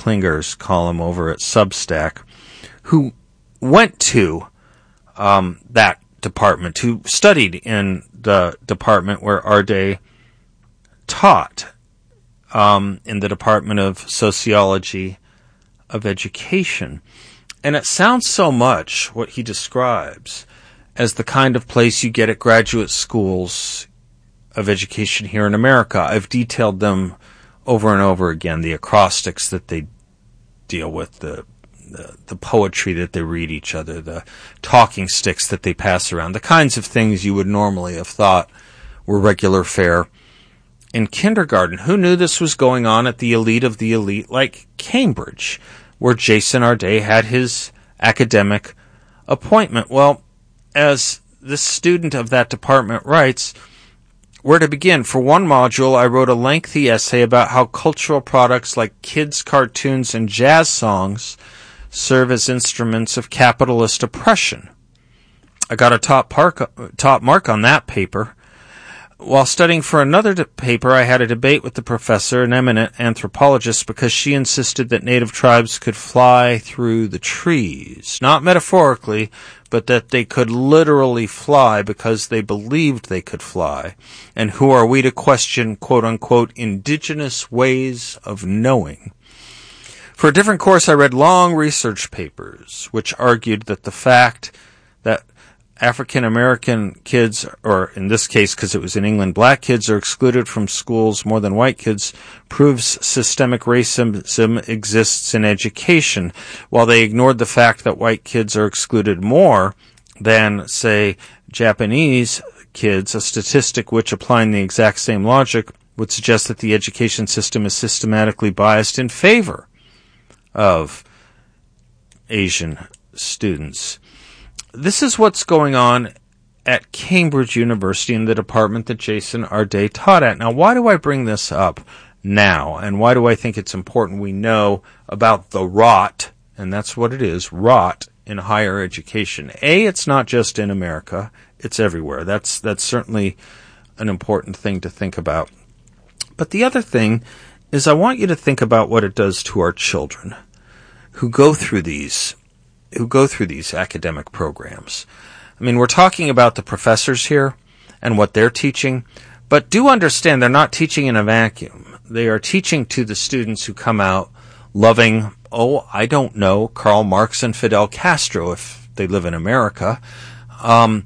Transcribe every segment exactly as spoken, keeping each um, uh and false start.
Klinger's column over at Substack, who went to um, that department, who studied in the department where Ardei taught, um, in the Department of Sociology of Education. And it sounds so much, what he describes, as the kind of place you get at graduate schools of education here in America. I've detailed them over and over again, the acrostics that they deal with, the, the the poetry that they read each other, the talking sticks that they pass around, the kinds of things you would normally have thought were regular fare in kindergarten. Who knew this was going on at the elite of the elite, like Cambridge, where Jason Ardei had his academic appointment? Well, as this student of that department writes, where to begin? For one module, I wrote a lengthy essay about how cultural products like kids' cartoons and jazz songs serve as instruments of capitalist oppression. I got a top, park, top mark on that paper. While studying for another de- paper, I had a debate with the professor, an eminent anthropologist, because she insisted that native tribes could fly through the trees. Not metaphorically, but that they could literally fly because they believed they could fly. And who are we to question, quote-unquote, indigenous ways of knowing? For a different course, I read long research papers, which argued that the fact that African-American kids, or in this case, because it was in England, black kids are excluded from schools more than white kids, proves systemic racism exists in education, while they ignored the fact that white kids are excluded more than, say, Japanese kids, a statistic which, applying the exact same logic, would suggest that the education system is systematically biased in favor of Asian students. This is what's going on at Cambridge University in the department that Jason Ardei taught at. Now, why do I bring this up now? And why do I think it's important we know about the rot, and that's what it is, rot in higher education? A, it's not just in America. It's everywhere. That's, that's certainly an important thing to think about. But the other thing is I want you to think about what it does to our children who go through these who go through these academic programs. I mean, we're talking about the professors here and what they're teaching, but do understand they're not teaching in a vacuum. They are teaching to the students who come out loving, oh, I don't know, Karl Marx and Fidel Castro if they live in America. Um,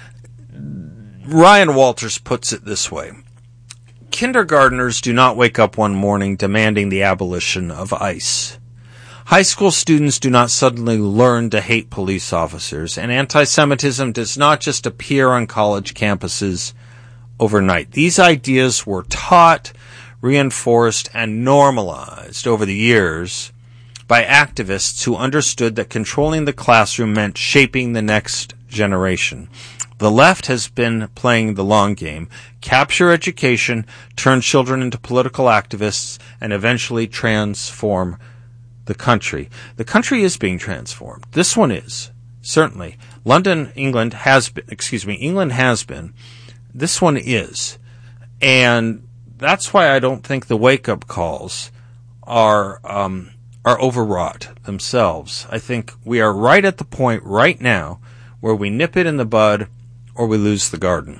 Ryan Walters puts it this way. Kindergartners do not wake up one morning demanding the abolition of ICE. High school students do not suddenly learn to hate police officers, and anti-Semitism does not just appear on college campuses overnight. These ideas were taught, reinforced, and normalized over the years by activists who understood that controlling the classroom meant shaping the next generation. The left has been playing the long game, capture education, turn children into political activists, and eventually transform the country. The country is being transformed. This one is, certainly. London, England has been, excuse me, England has been. This one is. And that's why I don't think the wake-up calls are, um, are overwrought themselves. I think we are right at the point right now where we nip it in the bud or we lose the garden.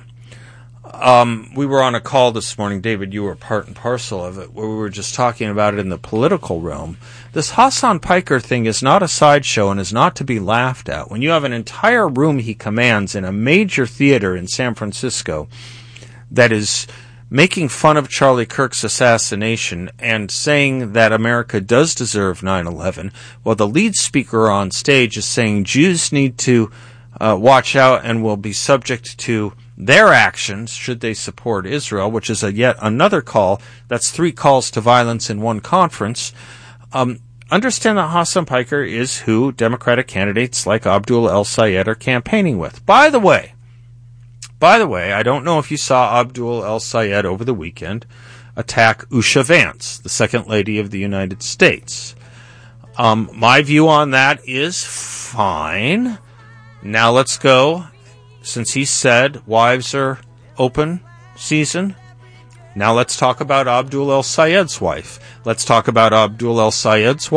Um, we were on a call this morning, David, you were part and parcel of it, where we were just talking about it in the political realm. This Hassan Piker thing is not a sideshow and is not to be laughed at. When you have an entire room he commands in a major theater in San Francisco that is making fun of Charlie Kirk's assassination and saying that America does deserve nine eleven, while the lead speaker on stage is saying Jews need to uh, watch out and will be subject to their actions should they support Israel, which is a yet another call. That's three calls to violence in one conference. Um, understand that Hassan Piker is who Democratic candidates like Abdul El-Sayed are campaigning with. By the way, by the way, I don't know if you saw Abdul El-Sayed over the weekend attack Usha Vance, the Second Lady of the United States. Um, my view on that is fine. Now let's go. Since he said wives are open season, now let's talk about Abdul El-Sayed's wife. Let's talk about Abdul El-Sayed's wife.